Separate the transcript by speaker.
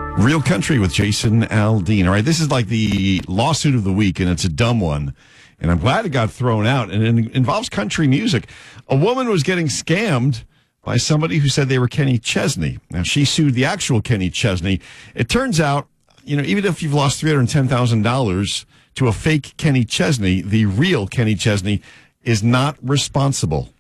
Speaker 1: Real Country with Jason Aldean. All right, this is like the lawsuit of the week, and it's a dumb one. And I'm glad it got thrown out. And it involves country music. A woman was getting scammed by somebody who said they were Kenny Chesney. Now, she sued the actual Kenny Chesney. It turns out, even if you've lost $310,000 to a fake Kenny Chesney, the real Kenny Chesney is not responsible.